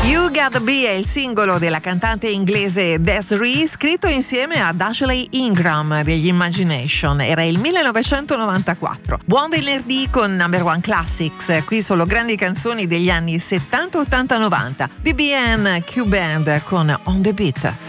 You Gotta Be è il singolo della cantante inglese Desiree, scritto insieme ad Ashley Ingram degli Imagination. Era il 1994. Buon venerdì con Number One Classics. Qui solo grandi canzoni degli anni 70, 80, 90. BBN Q Band con On The Beat.